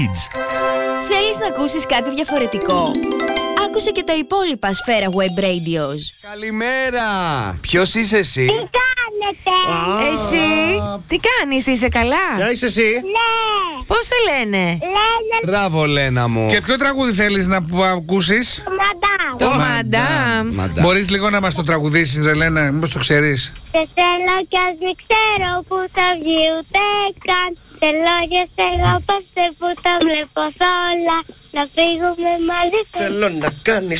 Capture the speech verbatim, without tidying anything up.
Θέλεις να ακούσεις κάτι διαφορετικό? Άκουσε και τα υπόλοιπα Σφαίρα Web Radios. Καλημέρα! Ποιος είσαι εσύ? Τι κάνετε? Εσύ, τι κάνεις, είσαι καλά? Ποια είσαι εσύ? Ναι. Πώς σε λένε? Λένε Μπράβο, Λένα μου. Και ποιο τραγούδι θέλεις να που- ακούσεις? μαντάμ. Το Μαντάμ, Μαντάμ. Μαντάμ. Μπορείς λίγο να μας το τραγουδήσεις, ρε Λένα, μήπως το ξέρεις? Σε θέλω κι ας μην ξέρω που θα βγει ούτε καν. Θέλω και σε αγαπάστε που τα βλέπω σ' όλα. Να φύγουμε μαζί. Θέλω να κάνεις